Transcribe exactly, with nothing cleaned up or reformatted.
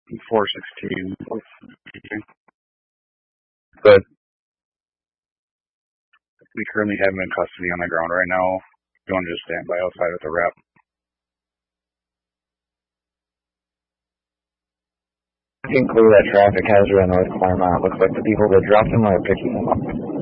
four sixteen. But we currently have him in custody on the ground right now. You want to just stand by outside with the rep? you can clear that traffic hazard on North Claremont. Looks like the people that dropped him are picking him up.